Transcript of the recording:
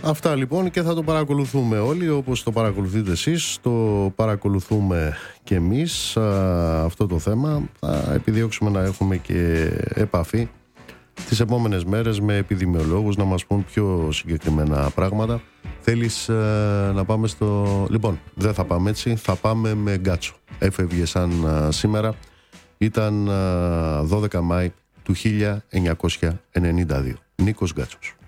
Αυτά λοιπόν, και θα το παρακολουθούμε όλοι όπως το παρακολουθείτε εσείς, το παρακολουθούμε και εμείς αυτό το θέμα. Θα επιδιώξουμε να έχουμε και επαφή τις επόμενες μέρες με επιδημιολόγους να μας πούν πιο συγκεκριμένα πράγματα. Θέλεις να πάμε στο... Λοιπόν, δεν θα πάμε έτσι, θα πάμε με Γκάτσο. Έφευγε σαν σήμερα, ήταν 12 Μάη του 1992. Νίκος Γκάτσος.